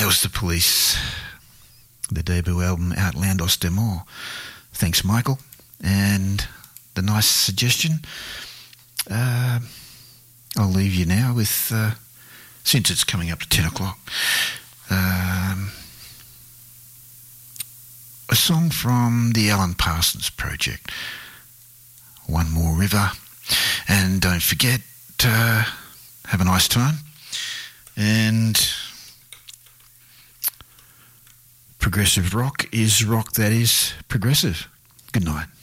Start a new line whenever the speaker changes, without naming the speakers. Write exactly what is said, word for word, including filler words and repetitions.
was The Police, the debut album Outlandos de More. Thanks, Michael. And the nice suggestion, uh, I'll leave you now with, uh, since it's coming up to ten o'clock, um, a song from the Alan Parsons Project, One More River. And don't forget, uh, have a nice time. And progressive rock is rock that is progressive. Good night.